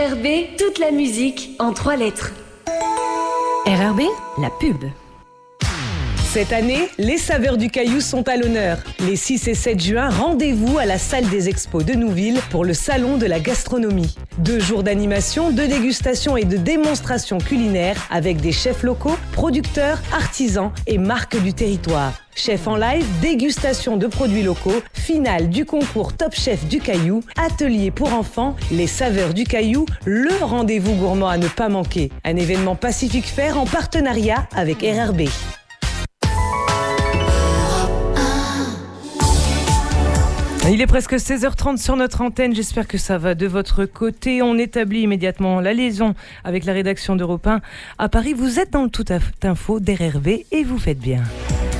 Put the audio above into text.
RB, toute la musique en 3 lettres. RRB, la pub. Cette année, les saveurs du Caillou sont à l'honneur. Les 6 et 7 juin, rendez-vous à la salle des expos de Nouville pour le salon de la gastronomie. 2 jours d'animation, de dégustation et de démonstration culinaire avec des chefs locaux, producteurs, artisans et marques du territoire. Chef en live, dégustation de produits locaux, finale du concours Top Chef du Caillou, atelier pour enfants, les saveurs du Caillou, le rendez-vous gourmand à ne pas manquer. Un événement Pacific Fair en partenariat avec RRB. Il est presque 16h30 sur notre antenne, j'espère que ça va de votre côté. On établit immédiatement la liaison avec la rédaction d'Europe 1 à Paris. Vous êtes dans le Tout Info d'RRB et vous faites bien.